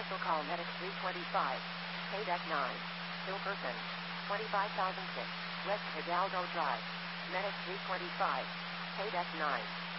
Special call Medic 325. Paydeck 9. Kill person. 25,006. West Hidalgo Drive. Medic 325. Paydeck 9.